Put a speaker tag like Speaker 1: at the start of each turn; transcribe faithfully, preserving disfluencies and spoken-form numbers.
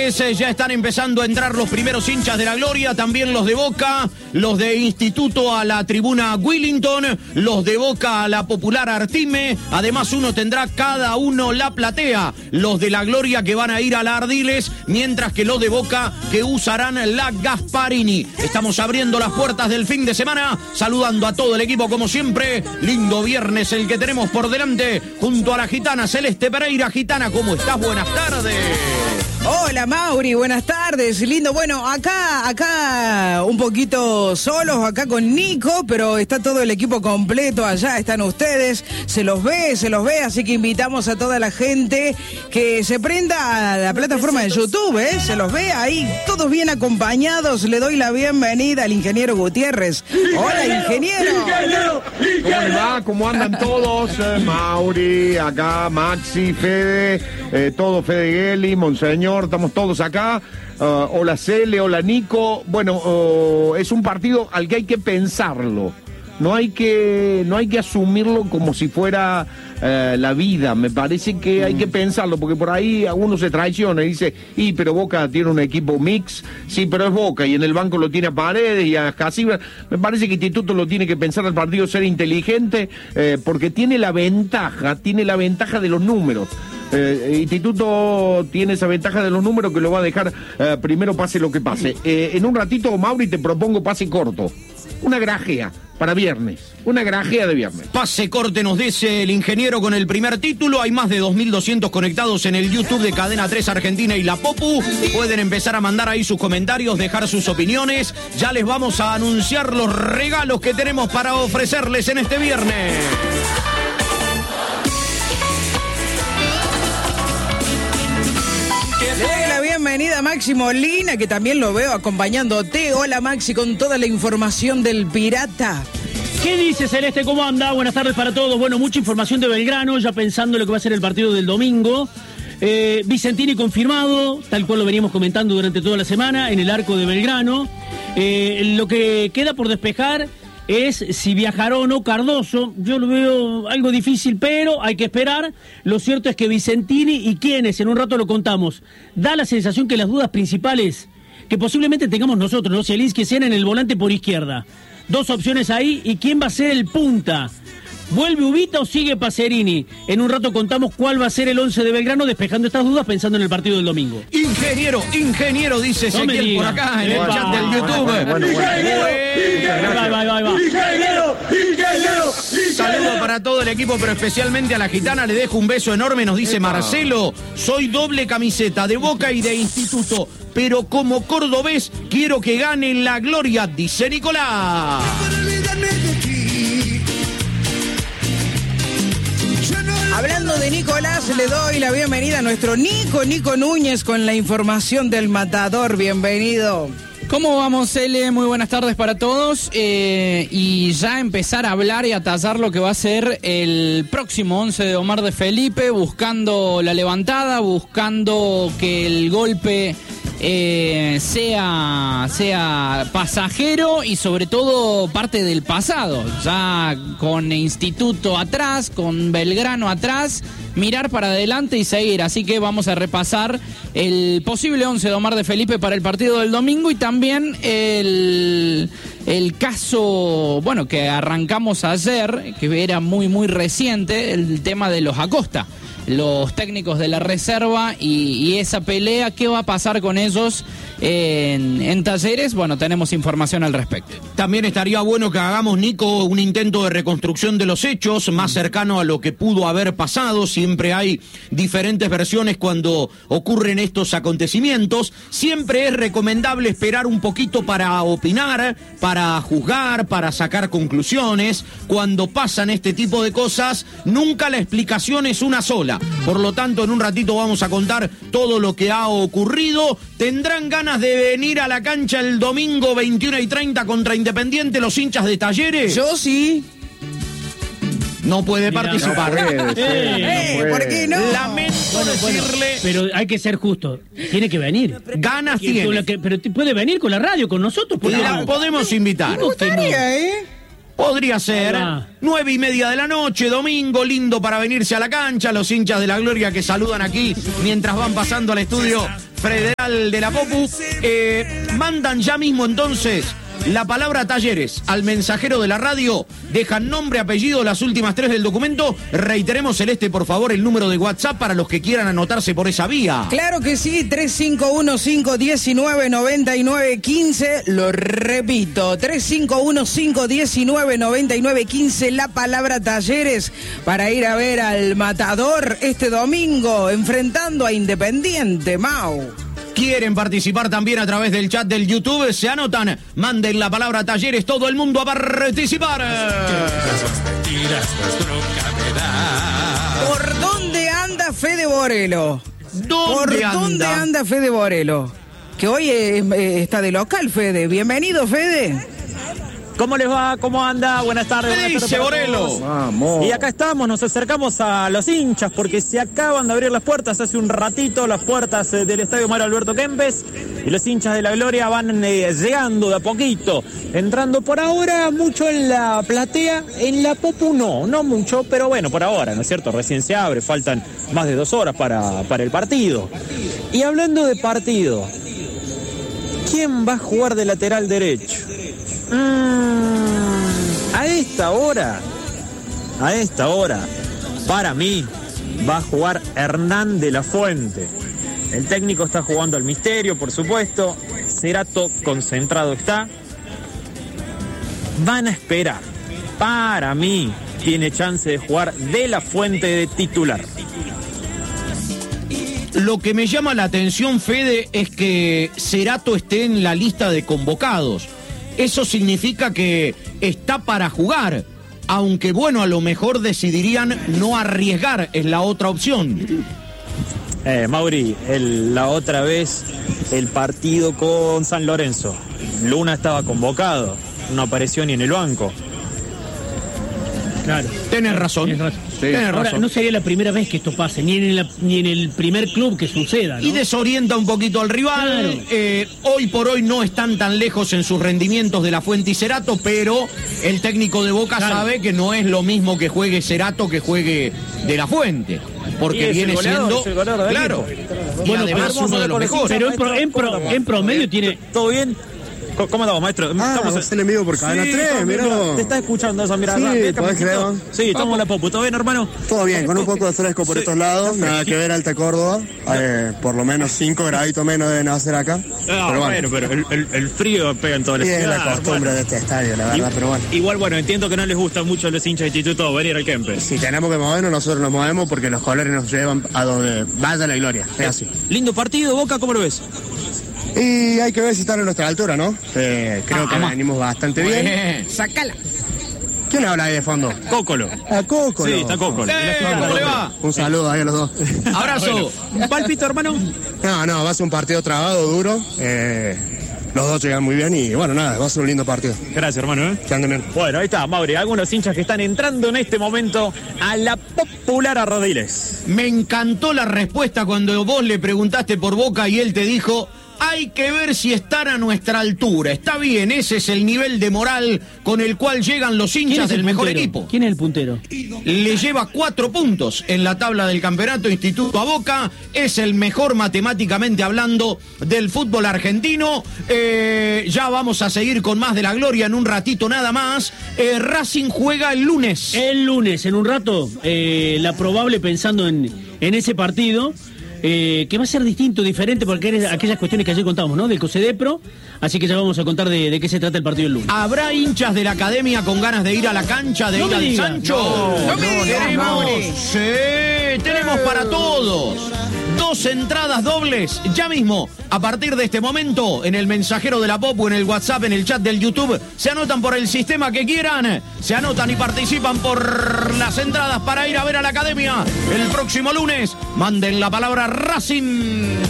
Speaker 1: Ya están empezando a entrar los primeros hinchas de la Gloria, también los de Boca, los de Instituto a la tribuna Willington, los de Boca a la Popular Artime, además uno tendrá cada uno la platea, los de la Gloria que van a ir a la Ardiles, mientras que los de Boca que usarán la Gasparini. Estamos abriendo las puertas del fin de semana, saludando a todo el equipo como siempre, lindo viernes el que tenemos por delante, junto a la gitana Celeste Pereira. Gitana, ¿cómo estás? Buenas tardes.
Speaker 2: Hola Mauri, buenas tardes, lindo. Bueno, acá, acá un poquito solos, acá con Nico, pero está todo el equipo completo, allá están ustedes, se los ve, se los ve, así que invitamos a toda la gente que se prenda a la plataforma de YouTube, ¿eh? Se los ve ahí, todos bien acompañados. Le doy la bienvenida al ingeniero Gutiérrez. Hola, ingeniero.
Speaker 3: ingeniero, ingeniero. ¿Cómo le va? ¿Cómo andan todos? Eh, Mauri, acá, Maxi, Fede, eh, todo Fede Geli, Monseñor. Estamos todos acá. Uh, hola Cele, hola Nico. Bueno, uh, es un partido al que hay que pensarlo. No hay que, no hay que asumirlo como si fuera uh, la vida. Me parece que hay que pensarlo, porque por ahí uno se traiciona y dice, y pero Boca tiene un equipo mix, sí, pero es Boca, y en el banco lo tiene a Paredes y a Casibre. Me parece que Instituto lo tiene que pensar al partido, ser inteligente, eh, porque tiene la ventaja, tiene la ventaja de los números. Eh, Instituto tiene esa ventaja de los números que lo va a dejar eh, primero pase lo que pase. Eh, en un ratito, Mauri, te propongo pase corto. Una grajea para viernes. Una grajea de viernes.
Speaker 1: Pase corte nos dice el ingeniero con el primer título. Hay más de dos mil doscientos conectados en el YouTube de Cadena tres Argentina y La Popu. Pueden empezar a mandar ahí sus comentarios, dejar sus opiniones. Ya les vamos a anunciar los regalos que tenemos para ofrecerles en este viernes.
Speaker 2: Le doy la bienvenida a Maxi Molina, que también lo veo acompañándote. Hola Maxi, con toda la información del Pirata.
Speaker 4: ¿Qué dice Celeste? ¿Cómo anda? Buenas tardes para todos. Bueno, mucha información de Belgrano, ya pensando en lo que va a ser el partido del domingo. Eh, Vicentini confirmado, tal cual lo veníamos comentando durante toda la semana, en el arco de Belgrano. Eh, lo que queda por despejar es si viajará o no Cardoso. Yo lo veo algo difícil, pero hay que esperar. Lo cierto es que Vicentini y quienes, en un rato lo contamos, da la sensación que las dudas principales que posiblemente tengamos nosotros, ¿no? Zielinski, sean en el volante por izquierda. Dos opciones ahí, y quién va a ser el punta. ¿Vuelve Ubita o sigue Pacerini? En un rato contamos cuál va a ser el once de Belgrano, despejando estas dudas, pensando en el partido del domingo.
Speaker 1: Ingeniero, ingeniero, dice Ezequiel por acá en el
Speaker 3: bueno,
Speaker 1: chat del YouTube.
Speaker 3: Bueno, bueno, bueno.
Speaker 1: Ingeniero, ingeniero, saludo para todo el equipo, pero especialmente a la gitana. Le dejo un beso enorme, nos dice Marcelo. Soy doble camiseta de Boca y de Instituto, pero como cordobés quiero que gane la Gloria, dice Nicolás.
Speaker 2: Hablando de Nicolás, le doy la bienvenida a nuestro Nico, Nico Núñez, con la información del Matador. Bienvenido.
Speaker 5: ¿Cómo vamos, Ele? Muy buenas tardes para todos. Eh, y ya empezar a hablar y a tallar lo que va a ser el próximo once de Omar de Felipe, buscando la levantada, buscando que el golpe eh, sea, sea pasajero y sobre todo parte del pasado. Ya con Instituto atrás, con Belgrano atrás, mirar para adelante y seguir. Así que vamos a repasar el posible once de Omar de Felipe para el partido del domingo y también el, el caso, bueno, que arrancamos ayer, que era muy muy reciente, el tema de los Acosta, los técnicos de la reserva y, y esa pelea. ¿Qué va a pasar con ellos en, en Talleres? Bueno, tenemos información al respecto.
Speaker 1: También estaría bueno que hagamos, Nico, un intento de reconstrucción de los hechos más cercano a lo que pudo haber pasado. Siempre hay diferentes versiones cuando ocurren estos acontecimientos. Siempre es recomendable esperar un poquito para opinar, para juzgar, para sacar conclusiones. Cuando pasan este tipo de cosas, nunca la explicación es una sola. Por lo tanto, en un ratito vamos a contar todo lo que ha ocurrido. ¿Tendrán ganas de venir a la cancha el domingo veintiuno y treinta contra Independiente los hinchas de Talleres?
Speaker 2: Yo sí.
Speaker 1: No puede Mirá, participar.
Speaker 3: No puede, sí,
Speaker 2: eh,
Speaker 3: no puede.
Speaker 2: ¿Por qué no?
Speaker 1: Lamento
Speaker 4: Bueno,
Speaker 1: decirle...
Speaker 4: bueno, pero hay que ser justo. Tiene que venir.
Speaker 1: Ganas
Speaker 4: Que-
Speaker 1: tiene.
Speaker 4: con la que- pero t- puede venir con la radio, con nosotros. ¿por qué
Speaker 1: La
Speaker 4: no?
Speaker 1: podemos invitar.
Speaker 2: Me gustaría, ¿eh?
Speaker 1: Podría ser.
Speaker 4: Ah.
Speaker 1: Nueve y media de la noche, domingo, lindo para venirse a la cancha. Los hinchas de la Gloria que saludan aquí mientras van pasando al estudio Federal de la Popu. Eh, mandan ya mismo entonces la palabra talleres al mensajero de la radio, dejan nombre, apellido, las últimas tres del documento. Reiteremos, Celeste, por favor, el número de WhatsApp para los que quieran anotarse por esa vía.
Speaker 2: Claro que sí, tres cinco uno, cinco uno nueve, nueve nueve uno cinco, lo repito, tres cinco uno, cinco uno nueve, nueve nueve uno cinco, la palabra talleres, para ir a ver al Matador este domingo, enfrentando a Independiente, Mau.
Speaker 1: Quieren participar también a través del chat del YouTube, se anotan, manden la palabra talleres, todo el mundo a participar.
Speaker 2: ¿Por dónde anda Fede Borelo?
Speaker 1: ¿Dónde
Speaker 2: ¿Por
Speaker 1: anda?
Speaker 2: dónde anda Fede Borelo? Que hoy eh, eh, está de local, Fede. Bienvenido, Fede.
Speaker 6: ¿Cómo les va? ¿Cómo anda? Buenas tardes.
Speaker 1: ¿Qué
Speaker 6: buenas
Speaker 1: dice
Speaker 6: tardes para
Speaker 1: Borelo?
Speaker 6: todos.
Speaker 3: Vamos.
Speaker 6: Y acá estamos, nos acercamos a los hinchas porque se acaban de abrir las puertas hace un ratito, las puertas eh, del Estadio Mario Alberto Kempes, y los hinchas de la Gloria van eh, llegando de a poquito, entrando por ahora mucho en la platea, en la Popu no, no mucho, pero bueno, por ahora, ¿no es cierto? Recién se abre, faltan más de dos horas para, para el partido. Y hablando de partido, ¿quién va a jugar de lateral derecho? Mm, a esta hora, a esta hora, para mí, va a jugar Hernán de la Fuente. El técnico está jugando al misterio, por supuesto. Cerato concentrado está. Van a esperar. Para mí, tiene chance de jugar de la Fuente de titular.
Speaker 1: Lo que me llama la atención, Fede, es que Cerato esté en la lista de convocados. Eso significa que está para jugar, aunque bueno, a lo mejor decidirían no arriesgar, es la otra opción.
Speaker 6: Eh, Mauri, el- la otra vez el partido con San Lorenzo, Luna estaba convocado, no apareció ni en el banco.
Speaker 4: Claro.
Speaker 1: Tenés razón.
Speaker 4: Tienes razón.
Speaker 3: Sí.
Speaker 1: Tenés
Speaker 4: Ahora,
Speaker 1: razón.
Speaker 4: no sería la primera vez que esto pase, ni en, la- ni en el primer club que suceda, ¿no?
Speaker 1: Y desorienta un poquito al rival.
Speaker 4: Claro.
Speaker 1: Eh, hoy por hoy no están tan lejos en sus rendimientos de la Fuente y Cerato, pero el técnico de Boca
Speaker 4: Claro.
Speaker 1: sabe que no es lo mismo que juegue Cerato que juegue de la Fuente.
Speaker 6: Y
Speaker 1: Porque
Speaker 6: es el
Speaker 1: viene
Speaker 6: goleador,
Speaker 1: siendo.
Speaker 6: es el goleador del
Speaker 1: Claro.
Speaker 6: equipo.
Speaker 1: Y
Speaker 4: Bueno,
Speaker 1: además
Speaker 6: pero
Speaker 1: uno de los
Speaker 6: vamos a
Speaker 1: mejores.
Speaker 4: Pero en pro- en pro-
Speaker 6: ¿Cómo
Speaker 4: en promedio tiene-
Speaker 6: ¿Todo bien? ¿Cómo- ¿Cómo andamos, maestro?
Speaker 7: Ah,
Speaker 6: Estamos
Speaker 7: vos en vivo por Cadena tres,
Speaker 6: estamos-
Speaker 7: mirá vos.
Speaker 6: Te está escuchando eso, mirá.
Speaker 7: Sí,
Speaker 6: va, bien,
Speaker 7: podés creer,
Speaker 6: camiseta.
Speaker 7: ¿no?
Speaker 6: Sí, estamos en la Popu. ¿Todo bien, hermano?
Speaker 7: Todo bien, con un poco de fresco por
Speaker 6: Sí.
Speaker 7: estos lados, nada que ver Alta Córdoba, eh, por lo menos cinco graditos menos deben hacer acá.
Speaker 6: Ah,
Speaker 7: pero
Speaker 6: bueno, pero el, el- el frío pega en toda la
Speaker 7: y es
Speaker 6: ciudad.
Speaker 7: la costumbre
Speaker 6: hermano.
Speaker 7: de este estadio, la verdad, pero bueno.
Speaker 6: Igual, bueno, entiendo que no les gusta mucho a los hinchas de Instituto venir al Kempes.
Speaker 7: Si tenemos que movernos, nosotros nos movemos porque los colores nos llevan a donde vaya la gloria, es así.
Speaker 6: Lindo partido, Boca, ¿cómo lo ves?
Speaker 7: Y hay que ver si están a nuestra altura, ¿no? Eh, creo que
Speaker 1: Vamos.
Speaker 7: venimos bastante bien.
Speaker 1: Bien.
Speaker 2: Sácala.
Speaker 7: ¿Quién habla ahí de fondo?
Speaker 6: Cócolo.
Speaker 7: A Coco.
Speaker 6: Sí,
Speaker 7: ¿no?
Speaker 6: está Cócolo.
Speaker 1: Eh, ¿Cómo le va?
Speaker 7: Un saludo ahí a los dos.
Speaker 1: Abrazo.
Speaker 6: ¿Un palpito, hermano?
Speaker 7: No, no, va a ser un partido trabado, duro. Eh, los dos llegan muy bien y bueno, nada, va a ser un lindo partido.
Speaker 6: Gracias, hermano. ¿eh?
Speaker 7: Que anden bien.
Speaker 6: Bueno, ahí está, Mauri. Algunos hinchas que están entrando en este momento a la popular Arrodiles.
Speaker 1: Me encantó la respuesta cuando vos le preguntaste por Boca y él te dijo: hay que ver si están a nuestra altura. Está bien, ese es el nivel de moral con el cual llegan los
Speaker 4: ¿Quién
Speaker 1: hinchas
Speaker 4: es el
Speaker 1: del mejor
Speaker 4: puntero?
Speaker 1: equipo.
Speaker 4: ¿Quién es el puntero?
Speaker 1: Le lleva cuatro puntos en la tabla del campeonato Instituto a Boca. Es el mejor matemáticamente hablando del fútbol argentino. Eh, ya vamos a seguir con más de la gloria en un ratito nada más. Eh, Racing juega el lunes.
Speaker 4: El lunes, en un rato, eh, la probable pensando en, en ese partido, eh, que va a ser distinto, diferente, porque eres aquellas cuestiones que ayer contamos, ¿no? Del COSEDEPRO, así que ya vamos a contar de, de qué se trata el partido el lunes.
Speaker 1: ¿Habrá hinchas de la academia con ganas de ir a la cancha, de
Speaker 4: No
Speaker 1: ir
Speaker 4: me
Speaker 1: al
Speaker 4: digas.
Speaker 1: Sancho?
Speaker 2: No, no me digas,
Speaker 1: tenemos,
Speaker 2: Mauri.
Speaker 1: sí, tenemos para todos. Dos entradas dobles, ya mismo, a partir de este momento, en el mensajero de la Popu, en el WhatsApp, en el chat del YouTube, se anotan por el sistema que quieran, se anotan y participan por las entradas para ir a ver a la academia el próximo lunes. Manden la palabra Racing.